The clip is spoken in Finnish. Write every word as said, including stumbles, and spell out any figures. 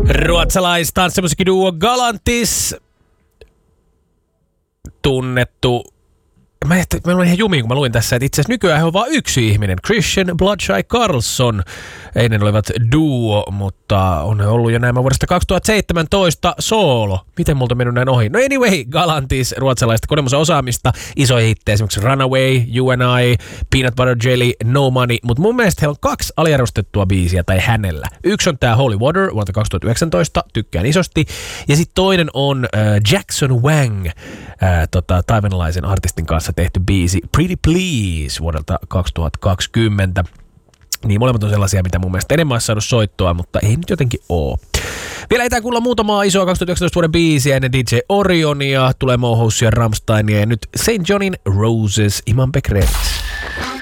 Ruotsalaistanssimusiikkiduo Galantis, tunnettu. Mä, mä olin ihan jumiin, kun mä luin tässä, että itse asiassa nykyään he on vain yksi ihminen. Christian Bloodshy Carlson. Ennen olivat duo, mutta on he ollut jo näin vuodesta kaksituhattaseitsemäntoista soolo. Miten multa mennyt näin ohi? No anyway, Galantis, ruotsalaista konemusa osaamista. Isoja hittejä, esimerkiksi Runaway, You and I, Peanut Butter Jelly, No Money. Mutta mun mielestä heillä on kaksi aliarvostettua biisiä, tai hänellä. Yksi on tää Holy Water vuodelta kaksituhattayhdeksäntoista, tykkään isosti. Ja sitten toinen on äh, Jackson Wang, äh, tota, taiwanalaisen artistin kanssa tehty biisi Pretty Please vuodelta kaksituhattakaksikymmentä. Niin molemmat on sellaisia, mitä mun mielestä enemmän olisi saanut soittoa, mutta ei nyt jotenkin oo. Vielä ei kuulla muutamaa isoa kaksituhattayhdeksäntoista vuoden biisiä ennen D J Orionia, tulee Mohousia, Rammsteinia ja nyt Saint Johnin Roses, Iman Beck Remix.